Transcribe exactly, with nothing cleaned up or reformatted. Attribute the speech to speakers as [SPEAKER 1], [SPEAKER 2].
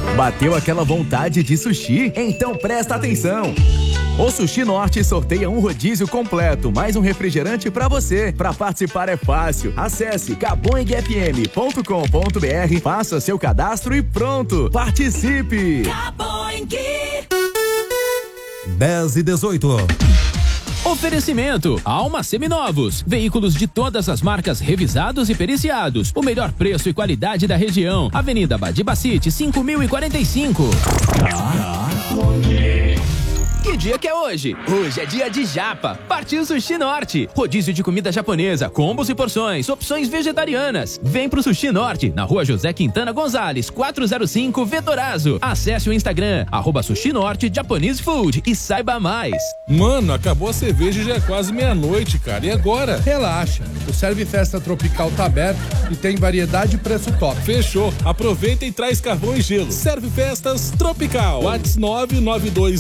[SPEAKER 1] Bateu aquela vontade de sushi? Então presta atenção! O Sushi Norte sorteia um rodízio completo, mais um refrigerante pra você. Pra participar é fácil. Acesse caboing f m ponto com ponto b r, faça seu cadastro e pronto. Participe!
[SPEAKER 2] Caboing.
[SPEAKER 3] dez e dezoito.
[SPEAKER 4] Oferecimento: Alma Seminovos. Veículos de todas as marcas revisados e periciados. O melhor preço e qualidade da região. Avenida Badibacite, cinco mil e quarenta e cinco. Que dia que é hoje? Hoje é dia de japa. Partiu Sushi Norte. Rodízio de comida japonesa, combos e porções, opções vegetarianas. Vem pro Sushi Norte, na rua José Quintana Gonzalez, quatrocentos e cinco, Vetorazo. Acesse o Instagram, arroba Sushi Norte Japanese Food e saiba mais.
[SPEAKER 5] Mano, acabou a cerveja e já é quase meia-noite, cara. E agora?
[SPEAKER 6] Relaxa, o Serve Festa Tropical tá aberto e tem variedade e preço top.
[SPEAKER 5] Fechou. Aproveita e traz carvão e gelo. Serve Festas Tropical. WhatsApp nove nove dois